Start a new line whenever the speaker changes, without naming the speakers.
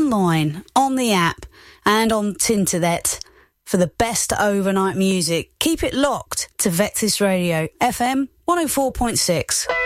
online, on the app, and on Tinternet for the best overnight music. Keep it locked to Vexis Radio, FM 104.6.